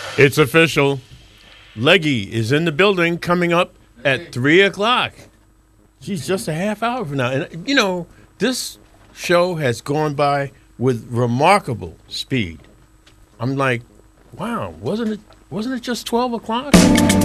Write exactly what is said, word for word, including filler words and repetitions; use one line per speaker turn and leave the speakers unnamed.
It's official. Leggy is in the building coming up at three o'clock. She's just a half hour from now. And, you know, this show has gone by with remarkable speed. I'm like, wow, wasn't it, wasn't it just twelve o'clock?